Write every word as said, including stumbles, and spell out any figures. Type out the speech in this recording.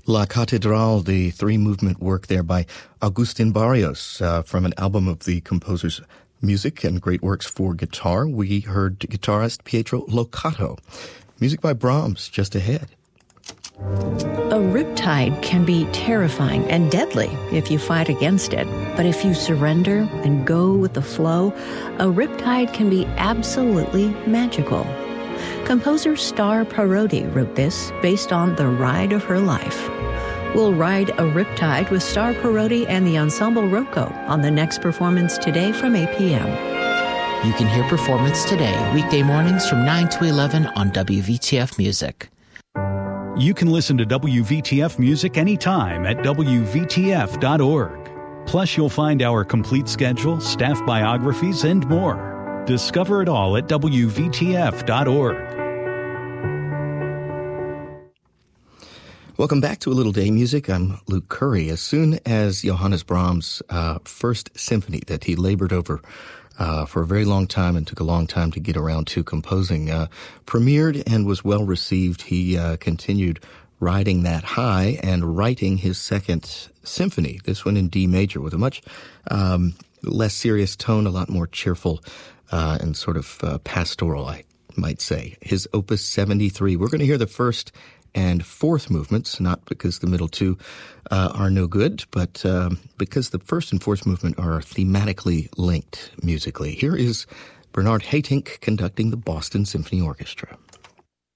La Catedral, the three-movement work there by Agustin Barrios uh, from an album of the composer's music and great works for guitar. We heard guitarist Pietro Locato. Music by Brahms just ahead. A riptide can be terrifying and deadly if you fight against it. But if you surrender and go with the flow, a riptide can be absolutely magical. Composer Star Parodi wrote this based on the ride of her life. We'll ride a riptide with Star Parodi and the Ensemble Rocco on the next Performance Today from eight p.m. You can hear Performance Today weekday mornings from nine to eleven on W V T F Music. You can listen to W V T F Music anytime at W V T F dot org. Plus, you'll find our complete schedule, staff biographies, and more. Discover it all at W V T F dot org. Welcome back to A Little Day Music. I'm Luke Curry. As soon as Johannes Brahms' uh, first symphony that he labored over uh, for a very long time and took a long time to get around to composing, uh, premiered and was well received, he uh, continued riding that high and writing his second symphony, this one in D major, with a much um, less serious tone, a lot more cheerful uh, and sort of uh, pastoral, I might say. His Opus seventy-three. We're going to hear the first and fourth movements, not because the middle two uh, are no good, but um, because the first and fourth movement are thematically linked musically. Here is Bernard Haitink conducting the Boston Symphony Orchestra.